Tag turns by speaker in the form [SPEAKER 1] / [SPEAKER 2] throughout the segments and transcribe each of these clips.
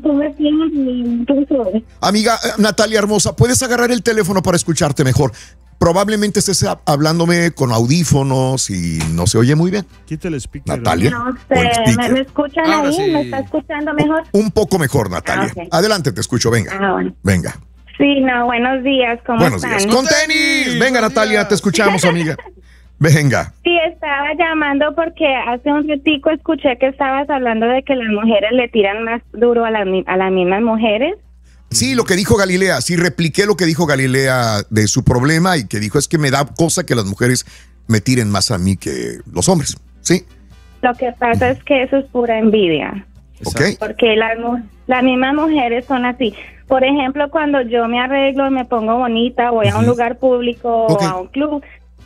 [SPEAKER 1] ¿cómo estás? ¿Tú sabes?
[SPEAKER 2] Amiga Natalia hermosa, ¿puedes agarrar el teléfono para escucharte mejor? Probablemente estés hablándome con audífonos y no se oye muy bien.
[SPEAKER 3] Quita el speaker.
[SPEAKER 2] Natalia.
[SPEAKER 1] No
[SPEAKER 2] ¿o el
[SPEAKER 1] sé,
[SPEAKER 2] speaker?
[SPEAKER 1] ¿me escuchan
[SPEAKER 4] Ahora
[SPEAKER 1] ahí?
[SPEAKER 4] sí.
[SPEAKER 1] ¿Me está escuchando mejor?
[SPEAKER 2] Un poco mejor, Natalia.
[SPEAKER 1] Ok.
[SPEAKER 2] Adelante, te escucho, venga.
[SPEAKER 1] Bueno.
[SPEAKER 2] Venga.
[SPEAKER 1] Sí, no, buenos días, ¿cómo
[SPEAKER 2] Buenos
[SPEAKER 1] están?
[SPEAKER 2] días. Con tenis. Venga,
[SPEAKER 4] Buenos
[SPEAKER 2] Natalia,
[SPEAKER 4] días.
[SPEAKER 2] te escuchamos, amiga. Venga.
[SPEAKER 1] Sí, estaba llamando porque hace un ratico escuché que estabas hablando de que las mujeres le tiran más duro a las mismas mujeres.
[SPEAKER 2] Sí, lo que dijo Galilea, sí repliqué lo que dijo Galilea de su problema y que dijo es que me da cosa que las mujeres me tiren más a mí que los hombres, ¿sí?
[SPEAKER 1] Lo que pasa es que eso es pura envidia,
[SPEAKER 2] ¿Ok?
[SPEAKER 1] porque las mismas mujeres son así. Por ejemplo, cuando yo me arreglo, me pongo bonita, voy a un lugar público
[SPEAKER 2] Ok.
[SPEAKER 1] o a un club,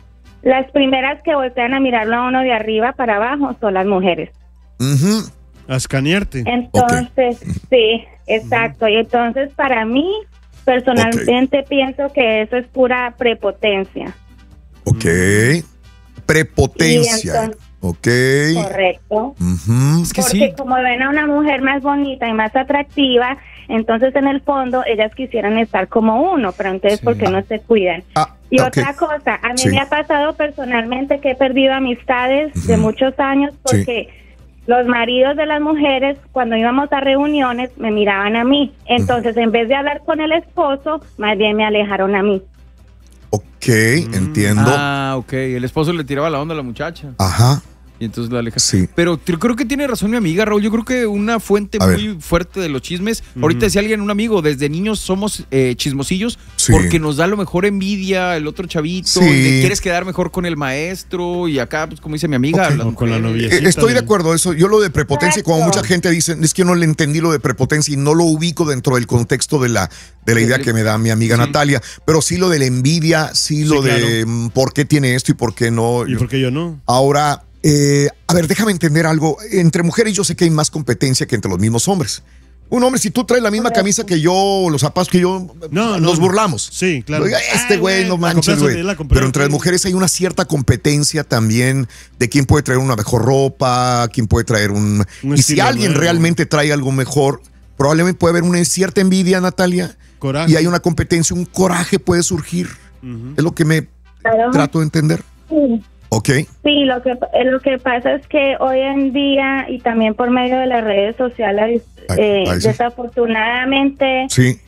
[SPEAKER 1] las primeras que voltean a mirarlo a uno de arriba para abajo son las mujeres.
[SPEAKER 2] Ujú.
[SPEAKER 3] A escanearte.
[SPEAKER 1] Entonces, sí, exacto. Y entonces, para mí, personalmente pienso que eso es pura prepotencia.
[SPEAKER 2] Ok.
[SPEAKER 1] Y
[SPEAKER 2] Prepotencia.
[SPEAKER 1] entonces-
[SPEAKER 2] Ok.
[SPEAKER 1] Correcto.
[SPEAKER 2] Ujú.
[SPEAKER 4] Es que
[SPEAKER 1] Porque
[SPEAKER 4] sí.
[SPEAKER 1] como ven a una mujer más bonita y más atractiva, entonces en el fondo ellas quisieran estar como uno, pero entonces
[SPEAKER 4] Sí.
[SPEAKER 1] ¿por qué no se cuidan?
[SPEAKER 2] Ah,
[SPEAKER 1] Y
[SPEAKER 2] ok.
[SPEAKER 1] otra cosa, a mí
[SPEAKER 2] Sí.
[SPEAKER 1] me ha pasado personalmente que he perdido amistades de
[SPEAKER 2] Ujú.
[SPEAKER 1] muchos años porque los maridos de las mujeres, cuando íbamos a reuniones, me miraban a mí. Entonces, en vez de hablar con el esposo, más bien me alejaron a mí.
[SPEAKER 2] Ok, entiendo.
[SPEAKER 4] Ah, ok. El esposo le tiraba la onda a la muchacha.
[SPEAKER 2] Ajá.
[SPEAKER 4] Y entonces la aleja.
[SPEAKER 2] Sí.
[SPEAKER 4] Pero creo que tiene razón mi amiga, Raúl. Yo creo que una fuente
[SPEAKER 2] A ver.
[SPEAKER 4] muy fuerte de los chismes. Ahorita decía alguien, un amigo, desde niños somos chismosillos
[SPEAKER 2] Sí.
[SPEAKER 4] porque nos da lo mejor envidia el otro chavito.
[SPEAKER 2] Sí.
[SPEAKER 4] Y le quieres quedar mejor con el maestro. Y acá, pues como dice mi amiga,
[SPEAKER 2] Ok.
[SPEAKER 4] las
[SPEAKER 3] O con la
[SPEAKER 4] mujeres.
[SPEAKER 3] novia.
[SPEAKER 2] Estoy de acuerdo, eso. Yo lo de prepotencia, como
[SPEAKER 1] Exacto.
[SPEAKER 2] mucha gente dice, es que yo no le entendí lo de prepotencia y no lo ubico dentro del contexto de la idea que me da mi amiga
[SPEAKER 4] Sí.
[SPEAKER 2] Natalia, pero sí lo de la envidia, sí lo de por qué tiene esto y por qué no.
[SPEAKER 3] ¿Y por qué yo no?
[SPEAKER 2] Ahora, a ver, déjame entender algo. Entre mujeres yo sé que hay más competencia que entre los mismos hombres. Un hombre, si tú traes la misma camisa que yo, o los zapatos que yo, nos burlamos.
[SPEAKER 3] Sí, claro.
[SPEAKER 2] Oiga, este güey, no
[SPEAKER 3] la
[SPEAKER 2] manches,
[SPEAKER 3] compré,
[SPEAKER 2] güey.
[SPEAKER 3] la compré,
[SPEAKER 2] Pero entre las
[SPEAKER 3] ok.
[SPEAKER 2] mujeres hay una cierta competencia también de quién puede traer una mejor ropa, quién puede traer un...
[SPEAKER 3] Un
[SPEAKER 2] Y si
[SPEAKER 3] estilo
[SPEAKER 2] alguien
[SPEAKER 3] nuevo.
[SPEAKER 2] realmente trae algo mejor, probablemente puede haber una cierta envidia, Natalia.
[SPEAKER 3] Coraje.
[SPEAKER 2] Y hay una competencia, un coraje puede surgir.
[SPEAKER 3] Ujú.
[SPEAKER 2] Es lo que me
[SPEAKER 1] Claro.
[SPEAKER 2] trato de entender.
[SPEAKER 1] Sí.
[SPEAKER 2] ¿Ok?
[SPEAKER 1] Sí, lo que pasa es que hoy en día y también por medio de las redes sociales,
[SPEAKER 2] Ay, sí.
[SPEAKER 1] desafortunadamente,
[SPEAKER 2] Sí,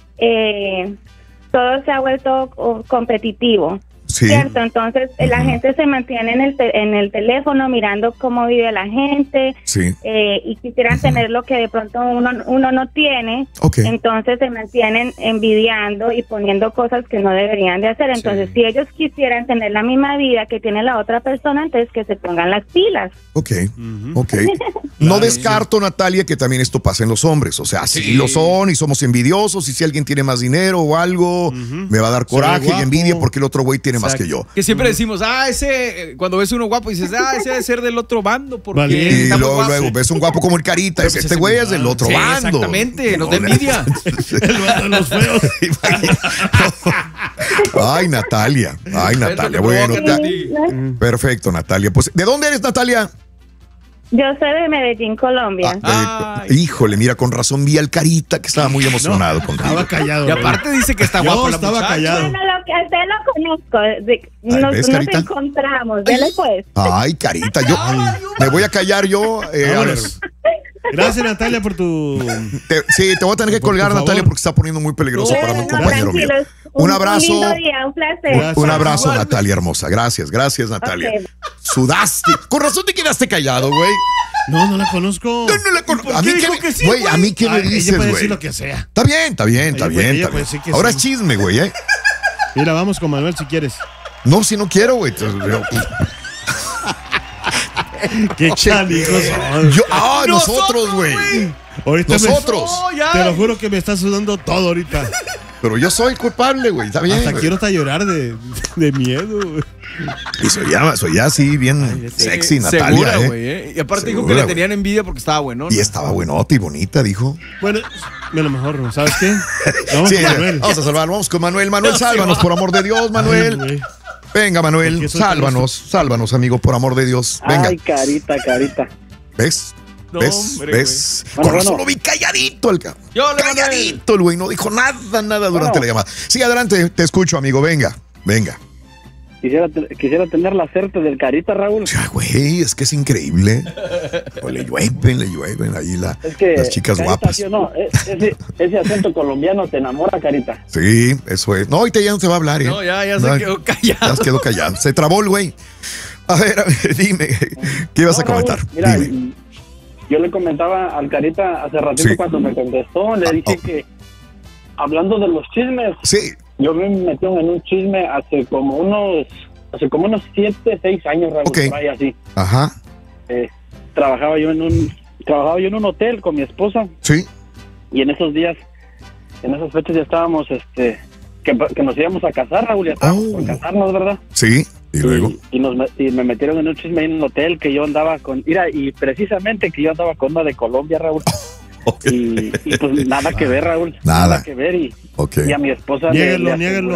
[SPEAKER 1] todo se ha vuelto competitivo.
[SPEAKER 2] sí.
[SPEAKER 1] ¿Cierto? Entonces la gente se mantiene en el teléfono mirando cómo vive la gente
[SPEAKER 2] Sí.
[SPEAKER 1] y quisieran tener lo que de pronto uno no tiene.
[SPEAKER 2] Ok.
[SPEAKER 1] Entonces se mantienen envidiando y poniendo cosas que no deberían de hacer. Entonces si ellos quisieran tener la misma vida que tiene la otra persona, entonces que se pongan las pilas.
[SPEAKER 2] Ok,
[SPEAKER 3] Ujú.
[SPEAKER 2] ok. No
[SPEAKER 3] Claro,
[SPEAKER 2] descarto, Natalia, que también esto pasa en los hombres. O sea, sí,
[SPEAKER 4] Sí.
[SPEAKER 2] lo son y somos envidiosos. Y si alguien tiene más dinero o algo, me va a dar
[SPEAKER 3] Se ve
[SPEAKER 2] coraje y
[SPEAKER 3] guapo.
[SPEAKER 2] envidia porque el otro güey tiene más que yo.
[SPEAKER 4] Que siempre decimos, cuando ves uno guapo, dices, ese debe ser del otro bando. Porque
[SPEAKER 3] Vale.
[SPEAKER 2] Y
[SPEAKER 4] está muy
[SPEAKER 2] luego,
[SPEAKER 4] guapo.
[SPEAKER 2] luego ves un guapo como el Carita.
[SPEAKER 4] Pero
[SPEAKER 2] Dice,
[SPEAKER 4] pues
[SPEAKER 2] este
[SPEAKER 4] ese-
[SPEAKER 2] güey es del otro
[SPEAKER 4] Sí,
[SPEAKER 2] bando.
[SPEAKER 4] exactamente, nos da
[SPEAKER 2] No,
[SPEAKER 4] envidia.
[SPEAKER 3] El bando de los feos.
[SPEAKER 2] Ay, Natalia. Ay, Natalia.
[SPEAKER 4] Eso te
[SPEAKER 2] Bueno,
[SPEAKER 4] provoca,
[SPEAKER 1] Sí,
[SPEAKER 2] perfecto, Natalia. Pues, ¿de dónde eres, Natalia?
[SPEAKER 1] yo soy de Medellín, Colombia.
[SPEAKER 4] Ay.
[SPEAKER 2] Híjole, mira, con razón vi al Carita que estaba muy emocionado contigo.
[SPEAKER 3] Estaba callado.
[SPEAKER 4] Y aparte dice que está
[SPEAKER 3] Yo
[SPEAKER 4] guapo la
[SPEAKER 3] estaba
[SPEAKER 4] muchacha.
[SPEAKER 3] callado.
[SPEAKER 1] Bueno, lo que a usted lo conozco,
[SPEAKER 2] ¿ves,
[SPEAKER 1] nos
[SPEAKER 2] Carita?
[SPEAKER 1] encontramos, dele pues.
[SPEAKER 2] Ay, Carita, yo me voy a callar yo. A ver,
[SPEAKER 3] Vámonos. Gracias, Natalia, por tu...
[SPEAKER 2] sí, te voy a tener que
[SPEAKER 3] Por
[SPEAKER 2] colgar,
[SPEAKER 3] favor.
[SPEAKER 2] Natalia, porque está poniendo muy peligroso para un compañero mío.
[SPEAKER 1] tranquilos.
[SPEAKER 2] Un abrazo.
[SPEAKER 1] Un lindo día, un placer.
[SPEAKER 3] Gracias.
[SPEAKER 2] Un abrazo,
[SPEAKER 4] Igual.
[SPEAKER 2] Natalia hermosa. Gracias, Natalia.
[SPEAKER 1] Ok.
[SPEAKER 2] Sudaste. Con razón te quedaste callado, güey.
[SPEAKER 3] No la conozco.
[SPEAKER 2] No la conozco. A mí
[SPEAKER 4] dijo
[SPEAKER 2] qué,
[SPEAKER 4] que sí,
[SPEAKER 2] güey, a mí qué me
[SPEAKER 3] Ella
[SPEAKER 2] dices,
[SPEAKER 3] puede
[SPEAKER 2] güey.
[SPEAKER 3] decir lo que sea.
[SPEAKER 2] Está bien, está bien.
[SPEAKER 3] Ella puede decir que
[SPEAKER 2] Ahora
[SPEAKER 3] sí.
[SPEAKER 2] es chisme, güey, ¿eh?
[SPEAKER 3] Mira, vamos con Manuel si quieres.
[SPEAKER 2] No, si no quiero, güey.
[SPEAKER 3] Qué chanijos son.
[SPEAKER 2] Nosotros, güey.
[SPEAKER 3] Ahorita
[SPEAKER 2] Nosotros.
[SPEAKER 3] Te lo juro que me está sudando todo ahorita.
[SPEAKER 2] Pero yo soy culpable, güey. Está bien.
[SPEAKER 3] Hasta
[SPEAKER 2] güey.
[SPEAKER 3] quiero hasta llorar de miedo. Güey.
[SPEAKER 2] Y soy ya así, bien sexy, Natalia,
[SPEAKER 4] Segura,
[SPEAKER 2] ¿eh?
[SPEAKER 4] güey, Y aparte dijo
[SPEAKER 2] Segura,
[SPEAKER 4] que le
[SPEAKER 2] güey.
[SPEAKER 4] tenían envidia porque estaba bueno.
[SPEAKER 2] Y estaba buenota y bonita, dijo.
[SPEAKER 3] Bueno, a lo mejor, ¿sabes qué? Vamos
[SPEAKER 2] Sí,
[SPEAKER 3] con Manuel.
[SPEAKER 2] vamos a salvar, vamos con Manuel. Manuel, sálvanos, por amor de Dios,
[SPEAKER 3] Ay,
[SPEAKER 2] Manuel.
[SPEAKER 3] güey.
[SPEAKER 2] Venga,
[SPEAKER 3] ¿Por
[SPEAKER 2] Manuel,
[SPEAKER 3] qué soy tan
[SPEAKER 2] sálvanos, amigo, por amor de Dios. Venga,
[SPEAKER 5] Ay, carita.
[SPEAKER 2] ¿ves?
[SPEAKER 4] No,
[SPEAKER 2] ¿Ves?
[SPEAKER 4] hombre,
[SPEAKER 2] ¿Ves?
[SPEAKER 5] Bueno,
[SPEAKER 2] Con razón
[SPEAKER 5] bueno.
[SPEAKER 2] lo vi calladito el cabrón.
[SPEAKER 4] Yo le mandé.
[SPEAKER 2] Calladito el güey, no dijo nada durante la llamada. Sí, adelante, te escucho, amigo, venga.
[SPEAKER 5] Quisiera tener la suerte del Carita, Raúl.
[SPEAKER 2] Ya, güey, es que es increíble. O le llueven ahí
[SPEAKER 5] Es que,
[SPEAKER 2] las chicas
[SPEAKER 5] Carita,
[SPEAKER 2] guapas.
[SPEAKER 5] ¿sí o no? Ese acento colombiano te enamora, Carita.
[SPEAKER 2] Sí, eso es. No, ahorita ya no se va a hablar, ¿eh?
[SPEAKER 4] No, ya se quedó callado.
[SPEAKER 2] Ya se quedó callado. Se trabó el güey. A ver, dime, ¿qué ibas a comentar?
[SPEAKER 5] Raúl, mira,
[SPEAKER 2] Dime.
[SPEAKER 5] yo le comentaba al Carita hace ratito
[SPEAKER 2] Sí.
[SPEAKER 5] cuando me contestó, le dije que, hablando de los chismes,
[SPEAKER 2] Sí,
[SPEAKER 5] yo me metí en un chisme hace como unos 7, 6 años, Raúl,
[SPEAKER 2] Ok.
[SPEAKER 5] por ahí así.
[SPEAKER 2] ajá,
[SPEAKER 5] Trabajaba yo en un hotel con mi esposa
[SPEAKER 2] sí,
[SPEAKER 5] y en esos días, en esas fechas ya estábamos, que nos íbamos a casar, Raúl, ya estábamos por casarnos, ¿verdad?
[SPEAKER 2] sí, y luego.
[SPEAKER 5] Y me metieron en un chisme en un hotel que yo andaba con, mira, y precisamente que yo andaba con una de Colombia, Raúl.
[SPEAKER 2] Ok.
[SPEAKER 5] Y pues nada que ver, Raúl.
[SPEAKER 2] Nada.
[SPEAKER 5] Que ver.
[SPEAKER 2] Ok.
[SPEAKER 5] Y a mi esposa
[SPEAKER 3] Niéguenlo.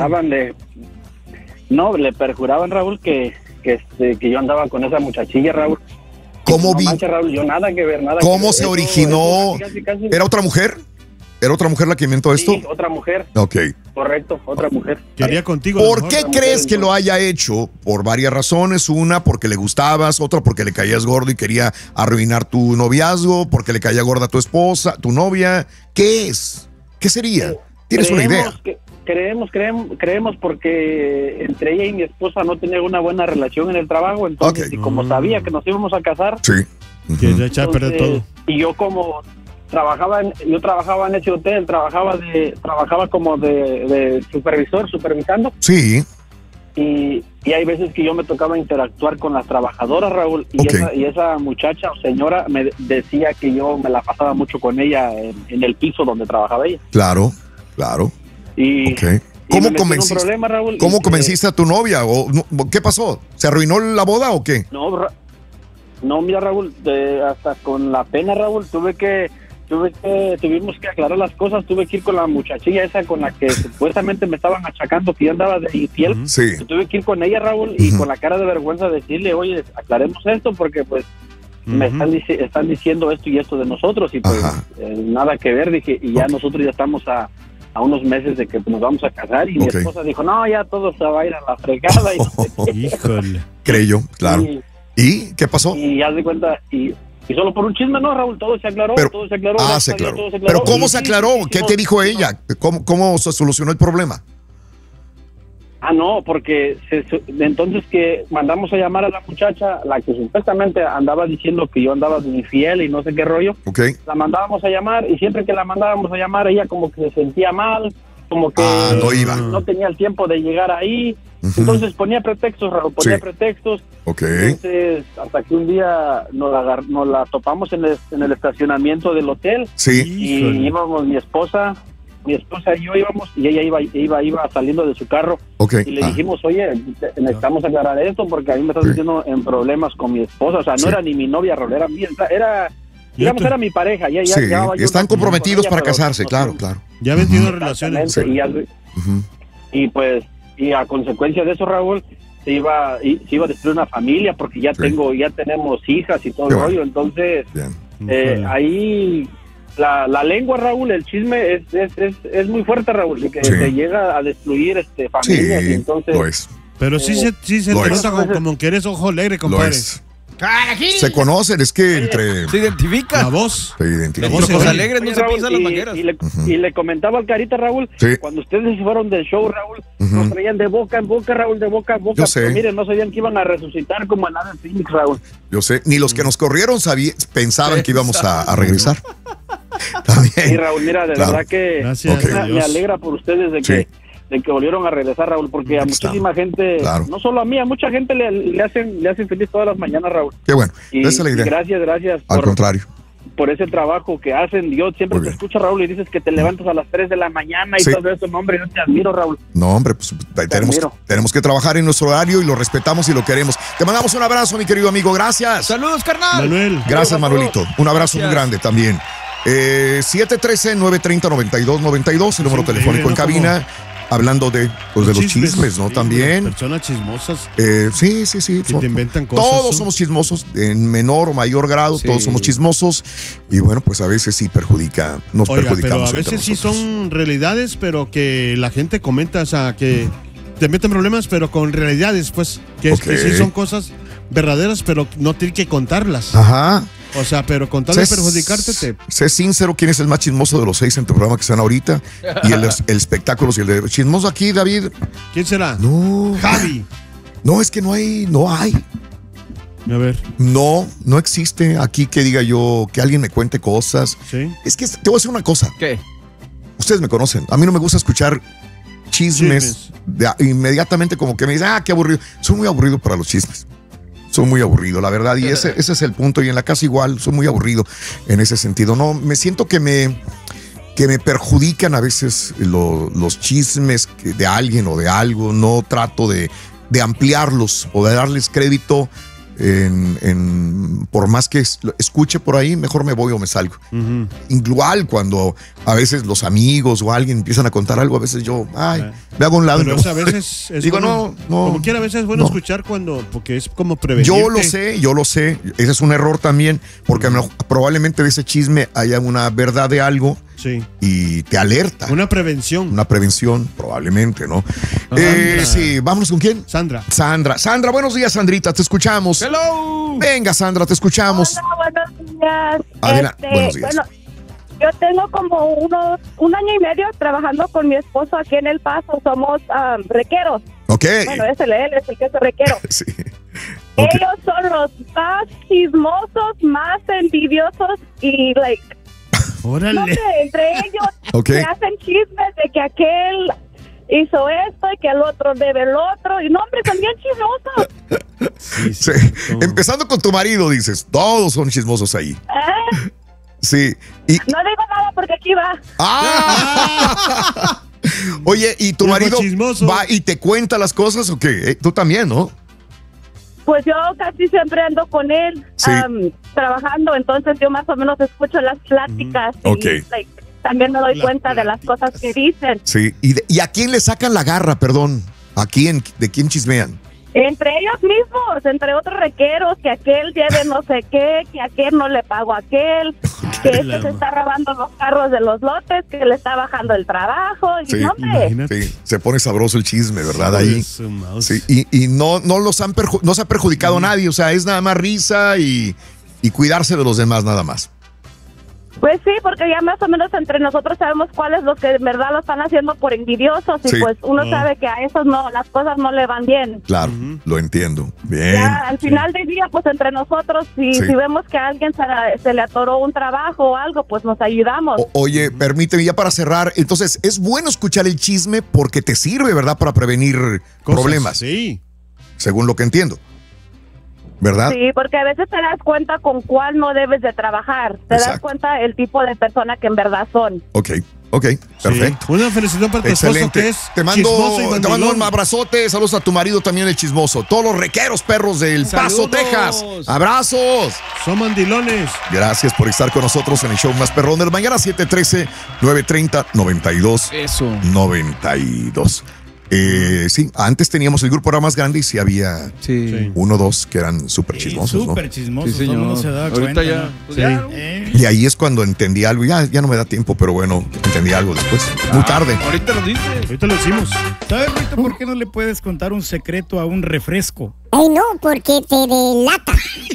[SPEAKER 5] le perjuraban, Raúl, que yo andaba con esa muchachilla, Raúl.
[SPEAKER 2] ¿Cómo
[SPEAKER 5] No
[SPEAKER 2] vi?
[SPEAKER 5] manches, Raúl, yo nada que ver, nada
[SPEAKER 2] ¿Cómo
[SPEAKER 5] que ver.
[SPEAKER 2] se
[SPEAKER 5] Eso,
[SPEAKER 2] originó?
[SPEAKER 5] casi.
[SPEAKER 2] ¿Era otra mujer? ¿Era otra mujer la que inventó esto?
[SPEAKER 5] Sí, otra mujer,
[SPEAKER 2] Ok.
[SPEAKER 5] correcto, otra mujer.
[SPEAKER 3] Quería contigo. a lo
[SPEAKER 2] ¿Por
[SPEAKER 3] mejor.
[SPEAKER 2] qué crees que lo haya hecho? Por varias razones. Una, porque le gustabas. Otra, porque le caías gordo y quería arruinar tu noviazgo. Porque le caía gorda a tu esposa, tu novia. ¿Qué es? ¿Qué sería? ¿Tienes una idea?
[SPEAKER 5] Creemos porque entre ella y mi esposa no tenía una buena relación en el trabajo, entonces,
[SPEAKER 2] Ok.
[SPEAKER 5] y como sabía que nos íbamos a casar,
[SPEAKER 2] Sí.
[SPEAKER 3] Que
[SPEAKER 2] Ujú.
[SPEAKER 3] ya echaba a perder
[SPEAKER 5] entonces,
[SPEAKER 3] todo.
[SPEAKER 5] y yo como trabajaba en ese hotel, trabajaba como de supervisando,
[SPEAKER 2] Sí.
[SPEAKER 5] y hay veces que yo me tocaba interactuar con las trabajadoras, Raúl, y,
[SPEAKER 2] Ok.
[SPEAKER 5] esa muchacha o señora me decía que yo me la pasaba mucho con ella en el piso donde trabajaba ella.
[SPEAKER 2] Claro.
[SPEAKER 5] Y,
[SPEAKER 2] Ok.
[SPEAKER 5] y me
[SPEAKER 2] ¿Cómo
[SPEAKER 5] metí en un
[SPEAKER 2] convenciste?
[SPEAKER 5] problema, Raúl,
[SPEAKER 2] ¿Cómo
[SPEAKER 5] y,
[SPEAKER 2] convenciste a tu novia? ¿Qué pasó? ¿Se arruinó la boda o qué?
[SPEAKER 5] No, mira, Raúl, hasta con la pena, Raúl, tuvimos que aclarar las cosas, tuve que ir con la muchachilla esa con la que supuestamente me estaban achacando que yo andaba de infiel.
[SPEAKER 2] Sí.
[SPEAKER 5] Tuve que ir con ella, Raúl, y
[SPEAKER 2] Ujú.
[SPEAKER 5] con la cara de vergüenza decirle, oye, aclaremos esto porque pues me están diciendo esto y esto de nosotros y pues
[SPEAKER 2] Ajá.
[SPEAKER 5] nada que ver, dije, y ya
[SPEAKER 2] Ok.
[SPEAKER 5] nosotros ya estamos a unos meses de que nos vamos a casar y mi
[SPEAKER 2] Ok.
[SPEAKER 5] esposa dijo, no, ya todo se va a ir a la fregada y, no sé qué.
[SPEAKER 3] Híjole.
[SPEAKER 2] Creyó, claro.
[SPEAKER 5] Y-
[SPEAKER 2] ¿Y qué pasó?
[SPEAKER 5] y haz de cuenta, y solo por un chisme, no, Raúl, todo se aclaró,
[SPEAKER 2] Pero-
[SPEAKER 5] todo se aclaró.
[SPEAKER 2] Ah,
[SPEAKER 5] gracias
[SPEAKER 2] se
[SPEAKER 5] a Dios,
[SPEAKER 2] aclaró.
[SPEAKER 5] todo se
[SPEAKER 2] Pero ¿cómo
[SPEAKER 5] Y
[SPEAKER 2] se
[SPEAKER 5] sí,
[SPEAKER 2] aclaró?
[SPEAKER 5] sí, sí,
[SPEAKER 2] ¿Qué
[SPEAKER 5] no,
[SPEAKER 2] te dijo
[SPEAKER 5] sí,
[SPEAKER 2] ella? ¿Cómo se solucionó el problema?
[SPEAKER 5] Ah, no, porque entonces que mandamos a llamar a la muchacha, la que supuestamente andaba diciendo que yo andaba de infiel y no sé qué rollo,
[SPEAKER 2] ¿Ok?
[SPEAKER 5] la mandábamos a llamar y siempre que la mandábamos a llamar ella como que se sentía mal, como que
[SPEAKER 2] No iba.
[SPEAKER 5] no tenía el tiempo de llegar ahí,
[SPEAKER 2] Ujú.
[SPEAKER 5] entonces ponía pretextos, Raúl, ponía
[SPEAKER 2] Sí.
[SPEAKER 5] pretextos.
[SPEAKER 2] Ok.
[SPEAKER 5] Entonces, hasta que un día nos la topamos en el estacionamiento del hotel
[SPEAKER 2] Sí.
[SPEAKER 5] y
[SPEAKER 3] Híjole.
[SPEAKER 5] íbamos mi esposa y yo íbamos y ella iba saliendo de su carro
[SPEAKER 2] Ok.
[SPEAKER 5] y le
[SPEAKER 2] Ah,
[SPEAKER 5] dijimos, oye, necesitamos aclarar esto porque a mí me estás
[SPEAKER 2] Sí.
[SPEAKER 5] metiendo en problemas con mi esposa, o sea, no
[SPEAKER 2] Sí.
[SPEAKER 5] era ni mi novia, Raúl, era digamos, era mi pareja. Ya
[SPEAKER 2] sí.
[SPEAKER 5] llevaba yo
[SPEAKER 2] Están
[SPEAKER 5] una- con
[SPEAKER 2] comprometidos
[SPEAKER 5] ella,
[SPEAKER 2] para
[SPEAKER 5] pero
[SPEAKER 2] casarse,
[SPEAKER 5] no-
[SPEAKER 2] claro, claro.
[SPEAKER 3] Ya habían tenido relaciones.
[SPEAKER 5] Exactamente,
[SPEAKER 2] Ujú.
[SPEAKER 5] y pues, y a consecuencia de eso, Raúl, se iba a destruir una familia porque ya
[SPEAKER 2] Sí.
[SPEAKER 5] tenemos hijas y todo
[SPEAKER 2] Qué
[SPEAKER 5] el
[SPEAKER 2] bueno.
[SPEAKER 5] rollo, entonces
[SPEAKER 2] Bien.
[SPEAKER 3] Híjole.
[SPEAKER 5] ahí la lengua, Raúl, el chisme es muy fuerte, Raúl, y que
[SPEAKER 2] Sí.
[SPEAKER 5] te llega a destruir familias, y
[SPEAKER 2] Sí,
[SPEAKER 5] entonces
[SPEAKER 2] lo es.
[SPEAKER 3] Pero sí se
[SPEAKER 2] Lo
[SPEAKER 3] te
[SPEAKER 2] es.
[SPEAKER 3] nota como que eres ojo alegre,
[SPEAKER 2] Lo
[SPEAKER 3] compadre.
[SPEAKER 2] es. Se conocen, es que entre...
[SPEAKER 4] Se identifica.
[SPEAKER 3] La voz.
[SPEAKER 2] Se identifican.
[SPEAKER 3] Los
[SPEAKER 4] Los
[SPEAKER 3] ojos
[SPEAKER 4] ojos
[SPEAKER 3] Oye,
[SPEAKER 4] alegres no
[SPEAKER 5] Oye,
[SPEAKER 4] se
[SPEAKER 5] Raúl,
[SPEAKER 4] pisan las mangueras.
[SPEAKER 5] y le comentaba al Carita, Raúl,
[SPEAKER 2] Sí.
[SPEAKER 5] cuando ustedes se fueron del show, Raúl,
[SPEAKER 2] Ujú.
[SPEAKER 5] nos traían de boca en boca, Raúl, de boca en boca.
[SPEAKER 2] Yo sé.
[SPEAKER 5] Pero miren, no sabían que iban a resucitar como en la de Phoenix, Raúl.
[SPEAKER 2] Yo sé, ni los que nos corrieron pensaban que íbamos a regresar.
[SPEAKER 5] Y
[SPEAKER 2] También.
[SPEAKER 5] Raúl, mira, de
[SPEAKER 2] Claro.
[SPEAKER 5] verdad que
[SPEAKER 3] Gracias
[SPEAKER 2] Ok.
[SPEAKER 3] a
[SPEAKER 5] me
[SPEAKER 3] Dios.
[SPEAKER 5] alegra por ustedes de que volvieron a regresar, Raúl, porque a
[SPEAKER 2] Aquí
[SPEAKER 5] muchísima gente,
[SPEAKER 2] Claro.
[SPEAKER 5] no solo a mí, a mucha gente le hacen feliz todas las mañanas, Raúl.
[SPEAKER 2] Qué bueno.
[SPEAKER 5] Y,
[SPEAKER 2] Esa es la
[SPEAKER 5] y
[SPEAKER 2] idea.
[SPEAKER 5] gracias
[SPEAKER 2] Al contrario.
[SPEAKER 5] por ese trabajo que hacen. Yo siempre
[SPEAKER 2] Muy
[SPEAKER 5] te
[SPEAKER 2] bien.
[SPEAKER 5] escucho, Raúl, y dices que te levantas a las 3 de la mañana y
[SPEAKER 2] Sí.
[SPEAKER 5] todo eso. No, hombre, yo te admiro, Raúl.
[SPEAKER 2] No, hombre, pues
[SPEAKER 5] admiro.
[SPEAKER 2] tenemos que trabajar en nuestro horario y lo respetamos y lo queremos. Te mandamos un abrazo, mi querido amigo. Gracias.
[SPEAKER 4] Saludos, carnal.
[SPEAKER 3] Manuel.
[SPEAKER 2] Gracias, Manuelito. Un abrazo muy
[SPEAKER 4] Gracias.
[SPEAKER 2] grande también. 713-930-9292, el número
[SPEAKER 3] Es
[SPEAKER 2] telefónico en
[SPEAKER 3] increíble, ¿no?
[SPEAKER 2] cabina. hablando de los chismes, ¿no?
[SPEAKER 3] Sí,
[SPEAKER 2] También.
[SPEAKER 3] Personas chismosas
[SPEAKER 2] Sí.
[SPEAKER 3] que te inventan cosas.
[SPEAKER 2] Todos
[SPEAKER 3] ¿no?
[SPEAKER 2] somos chismosos, en menor o mayor grado,
[SPEAKER 4] Sí.
[SPEAKER 2] todos somos chismosos. Y bueno, pues a veces sí nos
[SPEAKER 3] Oiga, pero
[SPEAKER 2] perjudicamos.
[SPEAKER 3] a veces
[SPEAKER 2] entre
[SPEAKER 3] sí
[SPEAKER 2] nosotros.
[SPEAKER 3] son realidades, pero que la gente comenta, o sea, que te meten problemas, pero con realidades, pues, que sí son cosas verdaderas, pero no tienen que contarlas.
[SPEAKER 2] Ajá.
[SPEAKER 3] O sea, pero con tal de perjudicarte,
[SPEAKER 2] Sé sincero, ¿quién es el más chismoso de los 6 en tu programa que están ahorita? Y el espectáculo, y el de chismoso aquí, David.
[SPEAKER 3] ¿Quién será?
[SPEAKER 2] No.
[SPEAKER 3] Javi.
[SPEAKER 2] No, es que no hay.
[SPEAKER 3] A ver,
[SPEAKER 2] No existe aquí que diga yo, que alguien me cuente cosas.
[SPEAKER 3] sí.
[SPEAKER 2] Es que te voy a decir una cosa.
[SPEAKER 4] ¿Qué?
[SPEAKER 2] Ustedes me conocen. A mí no me gusta escuchar chismes. Inmediatamente como que me dicen, qué aburrido. Soy muy aburrido para los chismes. Soy muy aburrido, la verdad. Y ese es el punto. Y en la casa igual, soy muy aburrido en ese sentido. No, me siento que me perjudican a veces los chismes de alguien o de algo. No trato de ampliarlos o de darles crédito. Por más que escuche por ahí, mejor me voy o me salgo.
[SPEAKER 3] Ujú.
[SPEAKER 2] Igual cuando a veces los amigos o alguien empiezan a contar algo, a veces yo, me hago a un lado.
[SPEAKER 3] Pero
[SPEAKER 2] y me
[SPEAKER 3] a
[SPEAKER 2] voy.
[SPEAKER 3] veces es
[SPEAKER 2] Digo,
[SPEAKER 3] bueno,
[SPEAKER 2] no.
[SPEAKER 3] como quiera, a veces es bueno
[SPEAKER 2] no.
[SPEAKER 3] escuchar porque es como prevenir.
[SPEAKER 2] Yo lo sé. Ese es un error también, porque probablemente de ese chisme haya una verdad de algo
[SPEAKER 3] Sí.
[SPEAKER 2] y te alerta.
[SPEAKER 3] Una prevención.
[SPEAKER 2] Una prevención, probablemente, ¿no? Sí, vámonos con quién.
[SPEAKER 3] Sandra.
[SPEAKER 2] Sandra, buenos días, Sandrita, te escuchamos.
[SPEAKER 4] Hello.
[SPEAKER 2] Venga, Sandra, te escuchamos.
[SPEAKER 1] Hola, buenos días.
[SPEAKER 2] Adelante, buenos días.
[SPEAKER 1] Bueno, yo tengo como un año y medio trabajando con mi esposo aquí en El Paso. Somos requeros.
[SPEAKER 2] Ok.
[SPEAKER 1] Bueno, él es el que es requero.
[SPEAKER 2] Sí. Ok.
[SPEAKER 1] Ellos son los más chismosos, más envidiosos y,
[SPEAKER 3] Órale.
[SPEAKER 1] no sé, entre ellos
[SPEAKER 2] Ok.
[SPEAKER 1] se hacen chismes de que aquel hizo esto y que el otro debe el otro. Y no, hombre, son bien chismosos.
[SPEAKER 2] Sí. Empezando con tu marido, dices, todos son chismosos ahí.
[SPEAKER 1] ¿Eh?
[SPEAKER 2] Sí. Y,
[SPEAKER 1] No digo nada porque aquí va.
[SPEAKER 2] Oye, ¿y tu
[SPEAKER 3] Viejo
[SPEAKER 2] marido
[SPEAKER 3] chismoso.
[SPEAKER 2] va y te cuenta las cosas o qué? Tú también, ¿no?
[SPEAKER 1] Pues yo casi siempre ando con él
[SPEAKER 2] Sí.
[SPEAKER 1] trabajando, entonces yo más o menos escucho las pláticas y
[SPEAKER 2] Ok.
[SPEAKER 1] también me doy
[SPEAKER 3] Las
[SPEAKER 1] cuenta de las cosas que dicen.
[SPEAKER 2] Sí. ¿Y a quién le sacan la garra, perdón? ¿A quién? ¿De quién chismean?
[SPEAKER 1] Entre ellos mismos, entre otros requeros, que aquel debe no sé qué, que aquel no le pagó a aquel, que este se está robando los carros de los lotes, que le está bajando el trabajo. Y
[SPEAKER 2] Sí,
[SPEAKER 1] no, hombre,
[SPEAKER 3] imagínate.
[SPEAKER 2] Sí, se pone sabroso el chisme, ¿verdad? Ahí.
[SPEAKER 3] Su mouse.
[SPEAKER 2] Sí, y no se ha perjudicado a nadie, o sea, es nada más risa y cuidarse de los demás nada más.
[SPEAKER 1] pues sí, porque ya más o menos entre nosotros sabemos cuáles los que en verdad lo están haciendo por envidiosos y
[SPEAKER 2] Sí.
[SPEAKER 1] pues uno
[SPEAKER 3] Ah.
[SPEAKER 1] sabe que a esos no, las cosas no le van bien.
[SPEAKER 2] Claro, lo entiendo. Bien.
[SPEAKER 1] Ya al final del día, pues entre nosotros, si vemos que a alguien se le atoró un trabajo o algo, pues nos ayudamos.
[SPEAKER 2] Oye, permíteme ya para cerrar. Entonces, es bueno escuchar el chisme porque te sirve, ¿verdad? Para prevenir
[SPEAKER 3] Cosas,
[SPEAKER 2] problemas,
[SPEAKER 3] Sí.
[SPEAKER 2] según lo que entiendo. ¿Verdad?
[SPEAKER 1] Sí, porque a veces te das cuenta con cuál no debes de trabajar. Te das
[SPEAKER 2] Exacto.
[SPEAKER 1] cuenta el tipo de persona que en verdad son.
[SPEAKER 2] Ok, perfecto.
[SPEAKER 3] Sí. Una felicitación para tu esposo
[SPEAKER 2] Excelente.
[SPEAKER 3] que es
[SPEAKER 2] Te mando
[SPEAKER 3] chismoso y mandilón.
[SPEAKER 2] un abrazote. Saludos a tu marido también, el chismoso. Todos los requeros perros del Paso,
[SPEAKER 4] Saludos.
[SPEAKER 2] Texas. Abrazos.
[SPEAKER 3] Son mandilones.
[SPEAKER 2] Gracias por estar con nosotros en el show más perrón de la mañana, 713-930-9292.
[SPEAKER 4] Eso.
[SPEAKER 2] Sí, antes teníamos el grupo era más grande y sí había
[SPEAKER 4] Sí.
[SPEAKER 2] uno o dos que eran súper chismosos, ¿no?
[SPEAKER 6] Súper chismosos,
[SPEAKER 4] Sí,
[SPEAKER 6] todo el mundo
[SPEAKER 4] señor.
[SPEAKER 6] se daba
[SPEAKER 4] Ahorita
[SPEAKER 6] cuenta.
[SPEAKER 4] ya.
[SPEAKER 6] ¿no?
[SPEAKER 4] Pues ya.
[SPEAKER 2] Y ahí es cuando entendí algo. Ya no me da tiempo, pero bueno, entendí algo después. Muy tarde.
[SPEAKER 4] Ahorita lo dices.
[SPEAKER 3] Ahorita lo decimos.
[SPEAKER 6] ¿Sabes, Rito, por qué no le puedes contar un secreto a un refresco?
[SPEAKER 7] Ay, no, porque te delata.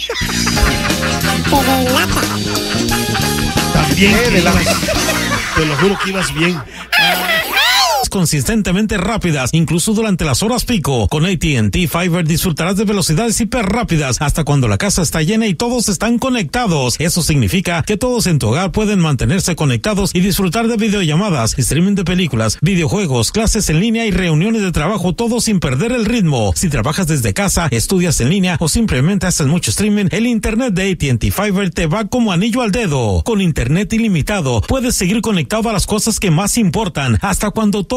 [SPEAKER 7] Te delata.
[SPEAKER 3] También que te lo juro que ibas bien.
[SPEAKER 8] Consistentemente rápidas, incluso durante las horas pico. Con AT&T Fiber disfrutarás de velocidades hiper rápidas hasta cuando la casa está llena y todos están conectados. Eso significa que todos en tu hogar pueden mantenerse conectados y disfrutar de videollamadas, streaming de películas, videojuegos, clases en línea y reuniones de trabajo, todo sin perder el ritmo. Si trabajas desde casa, estudias en línea o simplemente haces mucho streaming, el internet de AT&T Fiber te va como anillo al dedo. Con internet ilimitado, puedes seguir conectado a las cosas que más importan, hasta cuando todo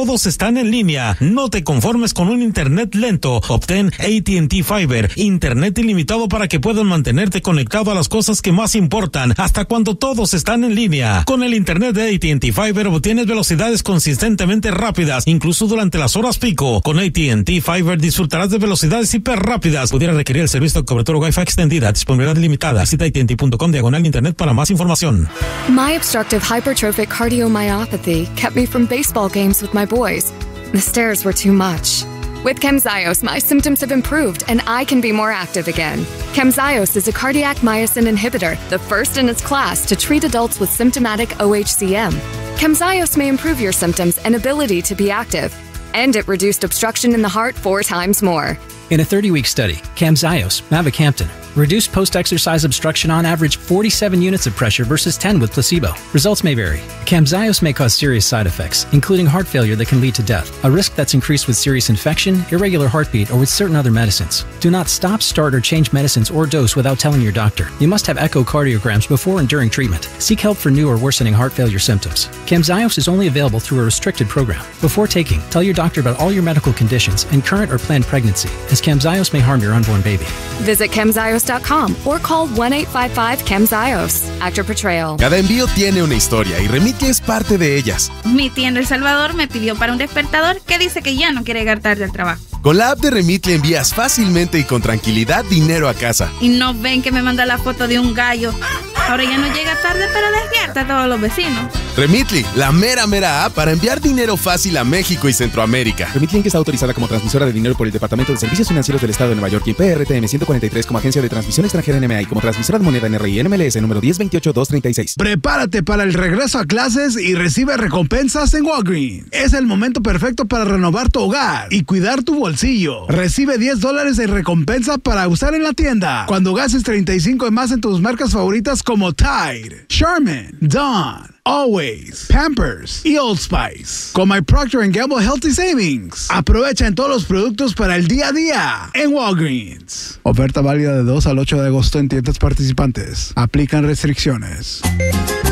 [SPEAKER 8] todos están en línea. No te conformes con un internet lento. Obtén AT&T Fiber, internet ilimitado para que puedas mantenerte conectado a las cosas que más importan, hasta cuando todos están en línea. Con el internet de AT&T Fiber obtienes velocidades consistentemente rápidas, incluso durante las horas pico. Con AT&T Fiber disfrutarás de velocidades hiper rápidas. Pudiera requerir el servicio de cobertura Wi-Fi extendida, disponibilidad limitada. Visita AT&T.com/internet para más información.
[SPEAKER 9] My obstructive hypertrophic cardiomyopathy kept me from baseball games with my boys. The stairs were too much. With Camzyos, my symptoms have improved and I can be more active again. Camzyos is a cardiac myosin inhibitor, the first in its class to treat adults with symptomatic OHCM. Camzyos may improve your symptoms and ability to be active, and it reduced obstruction in the heart 4 times more.
[SPEAKER 10] In a 30-week study, Camzyos, mavacamten, reduced post-exercise obstruction on average 47 units of pressure versus 10 with placebo. Results may vary. Camzyos may cause serious side effects, including heart failure that can lead to death, a risk that's increased with serious infection, irregular heartbeat, or with certain other medicines. Do not stop, start, or change medicines or dose without telling your doctor. You must have echocardiograms before and during treatment. Seek help for new or worsening heart failure symptoms. Camzyos is only available through a restricted program. Before taking, tell your doctor about all your medical conditions and current or planned pregnancy, as Camzyos may harm your unborn baby.
[SPEAKER 9] Visit Camzyos.com or call 1-855-CAMZYOS. Actor Portrayal.
[SPEAKER 11] Cada envío tiene una historia y Remitly es parte de ellas.
[SPEAKER 12] Mi tía en El Salvador me pidió para un despertador que dice que ya no quiere llegar tarde al trabajo.
[SPEAKER 11] Con la app de Remitly envías fácilmente y con tranquilidad dinero a casa.
[SPEAKER 12] Y no ven que me manda la foto de un gallo. Ahora ya no llega tarde, pero despierta a todos los vecinos.
[SPEAKER 11] Remitly, la mera app para enviar dinero fácil a México y Centroamérica.
[SPEAKER 13] Remitly está autorizada como transmisora de dinero por el Departamento de Servicios Financieros del Estado de Nueva York y PRTM 143 como agencia de transmisión extranjera NMA y como transmisora de moneda NRI NMLS número 1028236.
[SPEAKER 6] Prepárate para el regreso a clases y recibe recompensas en Walgreens. Es el momento perfecto para renovar tu hogar y cuidar tu bolsillo. Recibe $10 de recompensa para usar en la tienda cuando gastes 35 y más en tus marcas favoritas como Tide, Charmin, Dawn, Always, Pampers y Old Spice. Con My Procter & Gamble Healthy Savings. Aprovecha en todos los productos para el día a día en Walgreens. Oferta válida de 2 al 8 de agosto en tiendas participantes. Aplican restricciones.